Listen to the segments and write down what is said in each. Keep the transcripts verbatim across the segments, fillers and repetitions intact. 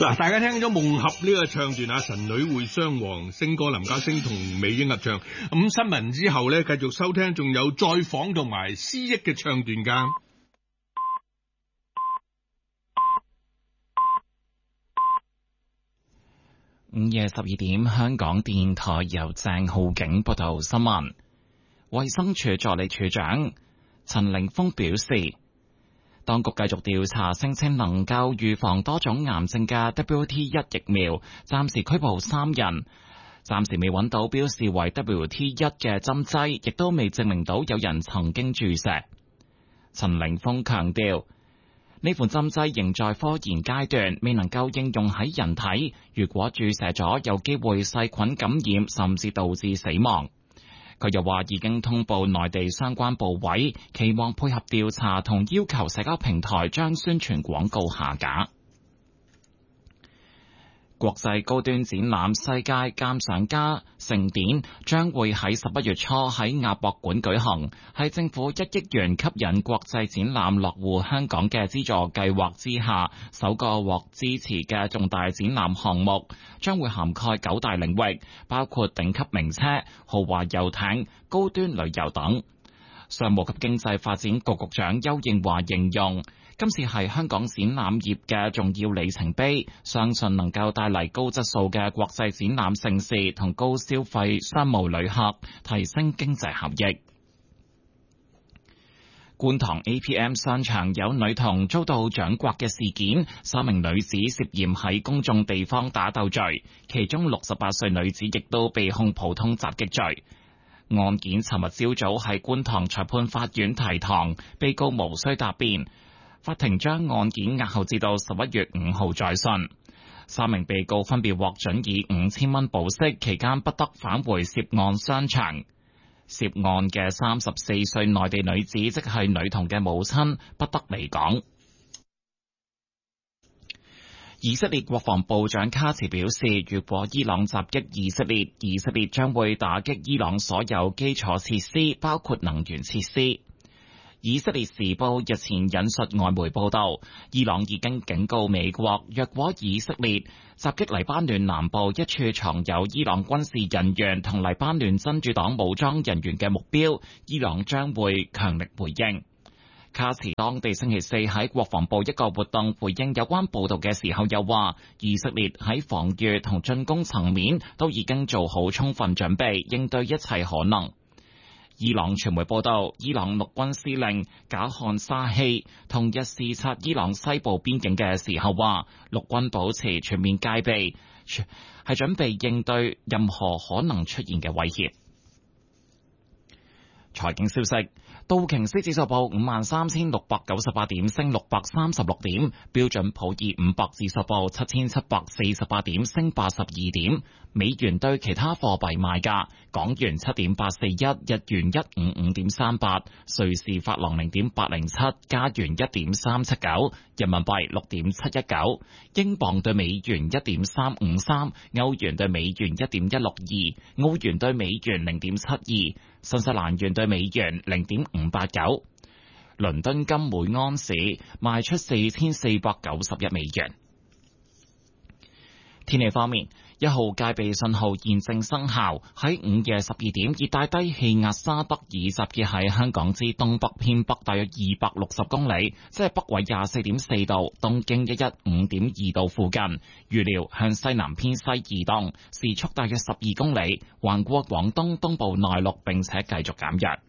嗱，大家聽咗夢俠呢個唱段啊，神女會雙簧，星哥林家聲同美英合唱。咁新聞之後咧，繼續收聽，仲有再訪同埋詩憶嘅唱段噶。 午夜十二點，香港電台由鄭浩景報道新聞。衛生署助理署長陳凌峰表示，當局繼續調查聲稱能夠預防多種癌症嘅 W T 一疫苗，暫時拘捕三人，暫時未揾到標示為 W T 一嘅針劑，亦都未證明到有人曾經注射。陳凌峰強調，呢款針劑仍在科研階段，未能夠應用喺人體，如果注射咗，有機會細菌感染，甚至導致死亡。佢又話已經通報內地相關部委，期望配合調查同要求社交平台將宣傳廣告下架。國際高端展覽世界鑑賞家盛典將會喺十一月初喺亞博館舉行，係政府一億元吸引國際展覽落戶香港嘅資助計劃之下首個獲支持嘅重大展覽項目，將會涵蓋九大領域，包括頂級名車、豪華遊艇、高端旅遊等。商務及經濟發展局局長邱應華形容，今次係香港展覽業嘅重要里程碑，相信能夠帶嚟高質素嘅國際展覽盛事同高消費商務旅客，提升經濟效益。觀塘 A P M 商場有女童遭到掌摑嘅事件，三名女子涉嫌喺公眾地方打鬥罪，其中六十八歲女子亦都被控普通襲擊罪。案件尋日朝早喺觀塘裁判法院提堂，被告無需答辯。法庭將案件押後至到十一月五號再訊。三名被告分別獲准以五千蚊保釋，期間不得返回涉案商場。涉案嘅三十四歲內地女子，即係女童嘅母親，不得離港。以色列國防部長卡茨表示，如果伊朗襲擊以色列，以色列將會打擊伊朗所有基礎設施，包括能源設施。以色列時報日前引述外媒報道，伊朗已經警告美國，若果以色列襲擊黎巴嫩南部一處藏有伊朗軍事人員同黎巴嫩真主黨武裝人員嘅目標，伊朗將會強力回應。卡茨當地星期四喺國防部一個活動回應有關報道嘅時候，又話以色列喺防禦同進攻層面都已經做好充分準備，應對一切可能。伊朗傳媒報道，伊朗陸軍司令賈漢沙希同日視察伊朗西部邊境嘅時候話，陸軍保持全面戒備，係準備應對任何可能出現嘅威脅。財經消息，道瓊斯指數報五萬三千六百九十八點，升六百三十六點；標準普爾五百指數報七千七百四十八點，升八十二點。美元對其他貨幣賣價：港元七點八四一，日元一五五點三八，瑞士法郎零點八零七，加元一點三七九，人民幣六點七一九，英鎊對美元一點三五三，歐元對美元一點一六二，澳元對美元零點七二，新西蘭元對美元零點五八九。倫敦金每安士賣出四千四百九十一美元。天氣方面，一號戒備信號現正生效。喺午夜十二點，熱帶低氣壓沙德爾集結喺香港之東北偏北大約二百六十公里，即係北緯廿四點四度、東經一一五點二度附近。預料向西南偏西移動，時速大約十二公里，橫過廣東東部內陸，並且繼續減弱。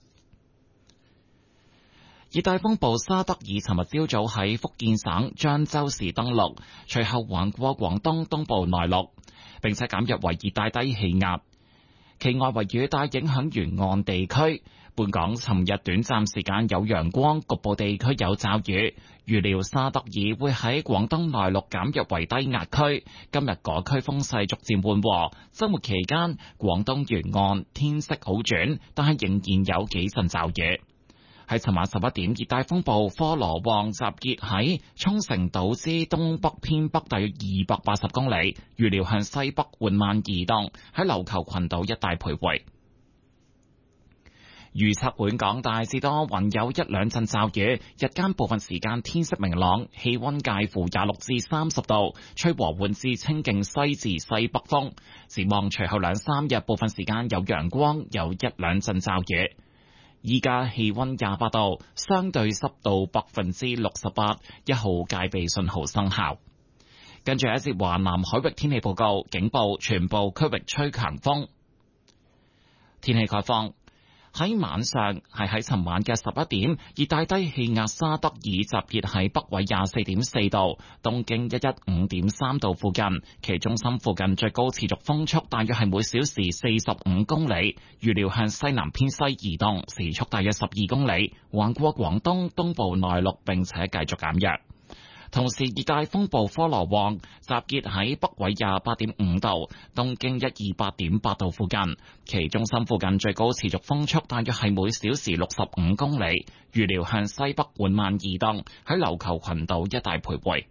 熱帶風暴沙德爾尋日朝早喺福建省漳州市登陸，隨後橫過廣東東部內陸，並且減弱為熱帶低氣壓。其外圍雨帶影響沿岸地區。本港尋日短暫時間有陽光，局部地區有驟雨。預料沙德爾會喺廣東內陸減弱為低壓區。今日嗰區風勢逐漸緩和。週末期間，廣東沿岸天色好轉，但係仍然有幾陣驟雨。喺尋晚十一點，熱帶風暴科羅旺集結喺沖繩島之東北偏北大約二百八十公里，預料向西北緩慢移動，喺琉球群島一帶徘徊。 預測本港大致多雲，有一兩陣驟雨，日間部分時間天色明朗，氣溫介乎廿六至三十度，吹和緩至清勁西至西北風。展望隨後兩三日，部分時間有陽光，有一兩陣驟雨。依家氣溫廿八度，相對濕度百分之六十八，一號戒備信號生效。跟住一節華南海域天氣報告，警報全部區域吹強風。天氣概況。喺晚上，係喺尋晚嘅十一點，熱帶低氣壓沙德爾集結喺北緯廿四點四度、東經一一五點三度附近，其中心附近最高持續風速大約係每小時四十五公里，預料向西南偏西移動，時速大約十二公里，橫過廣東東部內陸並且繼續減弱。同時，熱帶風暴科羅旺集結喺北緯廿八點五度、東經一二八點八度附近，其中心附近最高持續風速大約係每小時六十五公里，預料向西北緩慢移動，喺琉球群島一帶徘徊。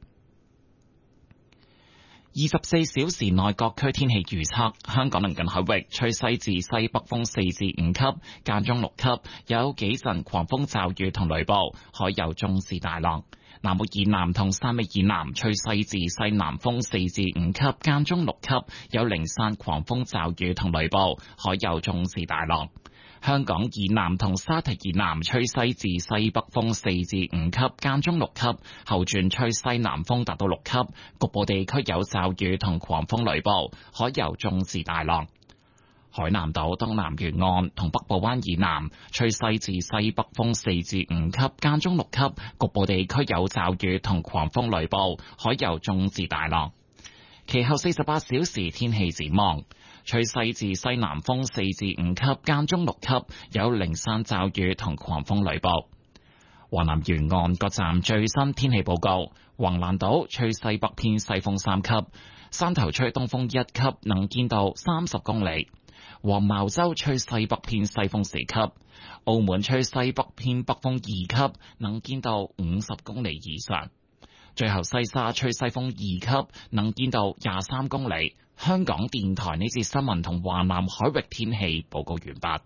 二十四小時內各區天氣預測：香港鄰近海域吹西至西北風四至五級，間中六級，有幾陣狂風驟雨同雷暴，海有中至大浪。南澳以南同汕尾以南吹西至西南風四至五級，間中六級，有零散狂風驟雨同雷暴，海有中至大浪。香港以南同沙堤以南吹西至西北風四至五級，間中六級，後轉吹西南風達到六級，局部地區有驟雨同狂風雷暴，海有中至大浪。海南島東南沿岸同北部灣以南吹西至西北風四至五級，間中六級，局部地區有驟雨同狂風雷暴，海有中至大浪。其後四十八小時天氣展望，吹西至西南風四至五級，間中六級，有零散驟雨同狂風雷暴。華南沿岸各站最新天氣報告：橫瀾島吹西北偏西風三級，山頭吹東風一級，能見度三十公里。黃茅洲吹西北偏西風四級，澳門吹西北偏北風二級，能見度五十公里以上。最後西沙吹西風二級，能見度廿三公里。香港電台呢節新聞同華南海域天氣報告完畢。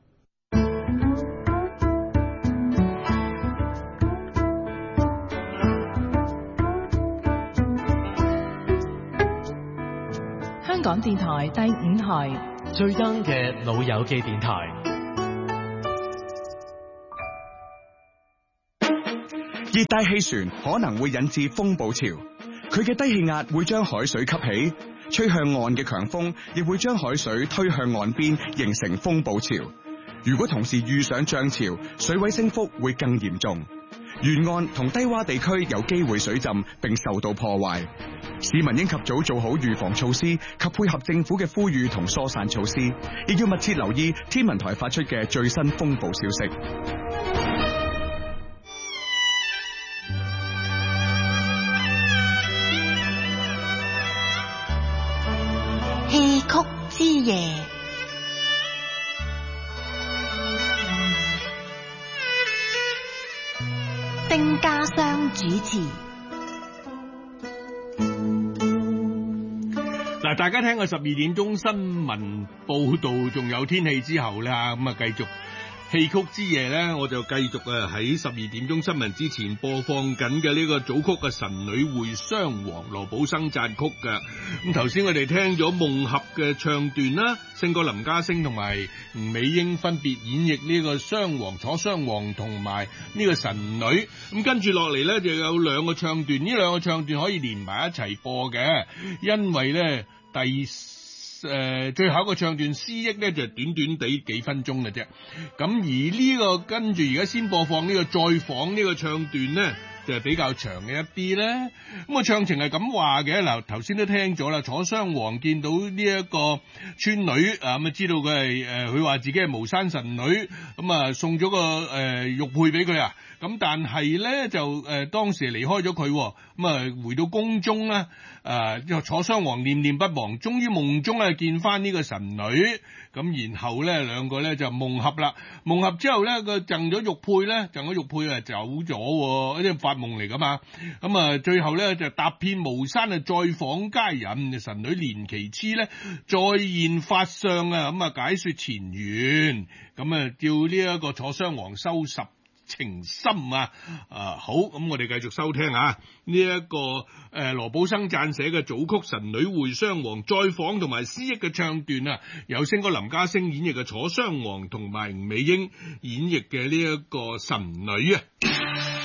香港電台第五台。 最 young 嘅老友記電台。 熱帶氣旋可能會引致風暴潮，佢嘅低氣壓會將海水吸起，吹向岸嘅強風亦會將海水推向岸邊，形成風暴潮。如果同時遇上漲潮，水位升幅會更嚴重。沿岸同低洼地區有機會水浸並受到破壞，市民應及早做好預防措施及配合政府嘅呼籲同疏散措施，亦要密切留意天文台發出嘅最新風暴消息。 戲曲之夜，丁家湘主持。 嗱，大家聽過十二點鐘新聞報道，仲有天氣之後咧，咁啊繼續戲曲之夜咧，我就繼續啊喺十二點鐘新聞之前播放緊嘅呢個組曲嘅《神女會雙簧》羅寶生撰曲嘅。咁頭先我哋聽咗夢俠嘅唱段啦，勝過林家聲同埋吳美英分別演繹呢個雙簧、楚雙簧同埋呢個神女。咁跟住落嚟咧就有兩個唱段，呢兩個唱段可以連埋一齊播嘅，因為咧第誒、呃、最後一個唱段詩憶咧就短短地幾分鐘嘅啫，咁而呢、這個跟住而家先播放呢、這個再訪呢個唱段咧就係比較長嘅一啲咧。咁、個唱情係咁話嘅，嗱頭先都聽咗啦，楚雙簧見到呢一個村女啊，咁啊知道佢係誒佢話自己係無山神女，咁啊送咗個誒、呃、玉佩俾佢啊，咁但係咧就誒、呃、當時離開咗佢，咁啊回到宮中咧。誒，楚雙簧念念不忘，終於夢中咧見翻呢個神女，咁然後咧兩個咧就夢合啦。夢合之後咧，佢贈咗玉佩咧，贈咗玉佩啊走咗，即係發夢嚟噶嘛。咁啊，最後咧就踏遍巫山啊，再訪佳人，神女連其痴咧再現法相啊，咁啊解說前緣，咁啊叫呢一個楚襄王收拾情深啊！啊好，咁我哋繼續收聽啊呢一、這個誒羅寶生撰寫嘅組曲《神女會襄王再訪》同埋詩憶嘅唱段啊，有星哥林家聲演繹嘅楚襄王同埋吳美英演繹嘅呢一個神女啊。